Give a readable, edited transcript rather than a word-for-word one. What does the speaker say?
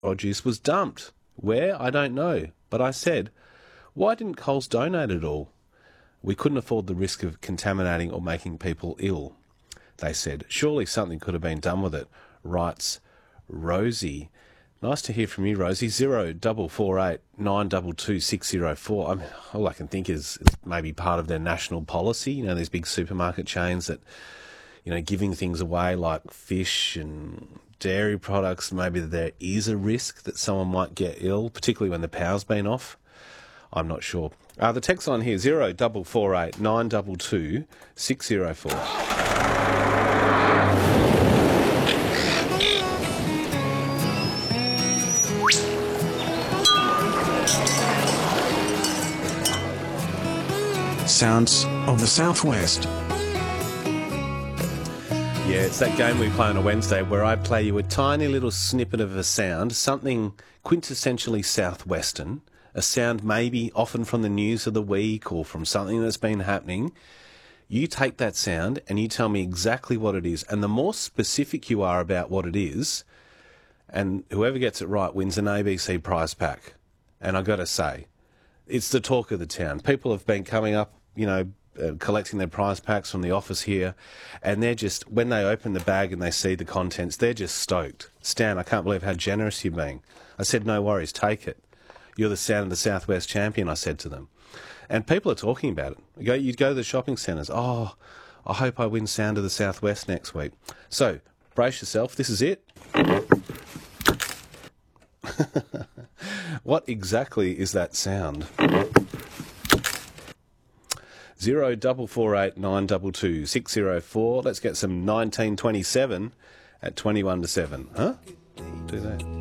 produce was dumped. Where? I don't know. But I said, why didn't Coles donate it all? We couldn't afford the risk of contaminating or making people ill. They said, surely something could have been done with it, writes Rosie. Nice to hear from you, Rosie. 0448 922 604. All I can think is it's maybe part of their national policy. You know, these big supermarket chains that, you know, giving things away like fish and dairy products, maybe there is a risk that someone might get ill, particularly when the power's been off. I'm not sure. The text line here, 0448 922 604. Sounds of the Southwest. Yeah, it's that game we play on a Wednesday where I play you a tiny little snippet of a sound, something quintessentially southwestern, a sound maybe often from the news of the week or from something that's been happening. You take that sound and you tell me exactly what it is. And the more specific you are about what it is, and whoever gets it right wins an ABC prize pack. And I've got to say, it's the talk of the town. People have been coming up, you know, collecting their prize packs from the office here, and they're just, when they open the bag and they see the contents, they're just stoked. Stan, I can't believe how generous you're being. I said, no worries, take it. You're the Sound of the Southwest champion, I said to them. And people are talking about it. You'd go to the shopping centres, oh, I hope I win Sound of the Southwest next week. So, brace yourself, this is it. What exactly is that sound? 0448 922 604. Let's get some 1927 at 21 to 7. Huh? Do that.